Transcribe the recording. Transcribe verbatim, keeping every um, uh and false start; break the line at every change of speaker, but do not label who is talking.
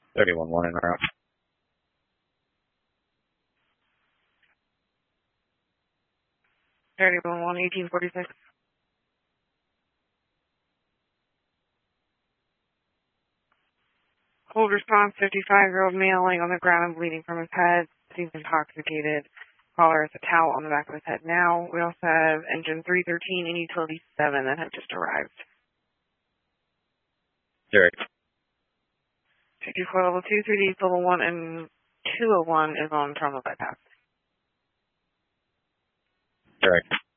thirty-one one in route.
thirty-one one, eighteen forty-six. Hold response, fifty-five-year-old male laying on the ground and bleeding from his head. Seems intoxicated. Caller has a towel on the back of his head now. We also have engine three thirteen and utility seven that have just arrived.
Derek.
fifty-four level two, three D level one, and two oh one is on terminal bypass.
Derek.